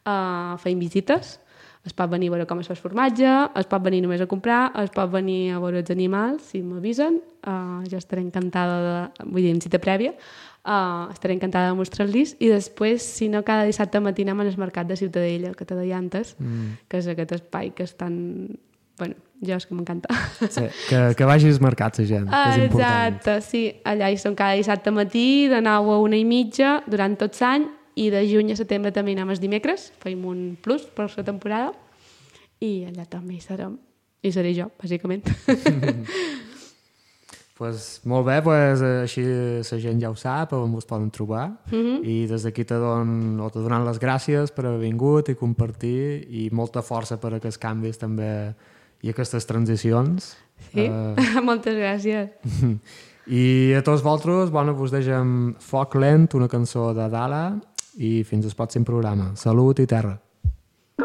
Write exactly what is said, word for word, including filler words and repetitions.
uh, feim visites, es pot venir a veure com es fa el formatge, es pot venir només a comprar, es pot venir a veure els animals, si m'avisen. Uh, jo estaré encantada, de, vull dir, en cita prèvia, uh, estaré encantada de mostrar-los. I després, si no, cada dissabte matí anem al mercat de Ciutadella, que te deia antes, mm. que és aquest espai que és tan... Bueno, jo és que m'encanta. Sí, que, que vagi als mercats la gent, que és important. Exacte, sí. Allà hi som cada dissabte matí, de nou a una i mitja, durant tot l'any, i de juny a setembre també anem els dimecres, feim un plus per la temporada, i allà també hi serem. I seré jo, bàsicament. Pues, molt bé, pues, així la gent ja ho sap, on us poden trobar, mm-hmm. i des d'aquí te, don, te donen les gràcies per haver vingut i compartir, i molta força per a aquests canvis també i aquestes transicions. Sí, uh... moltes gràcies. I a tots vosaltres, bueno, us deixem Foc lent, una cançó de Dala, i fins al pròxim programa. Salut i terra.